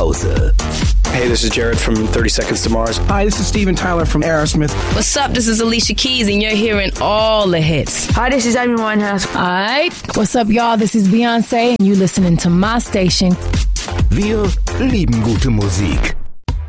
Hause. Hey, this is Jared from 30 Seconds to Mars. Hi, this is Steven Tyler from Aerosmith. What's up? This is Alicia Keys, and you're hearing all the hits. Hi, this is Amy Winehouse. Alright, what's up, y'all? This is Beyoncé, and you listening to my station. Wir lieben gute Musik.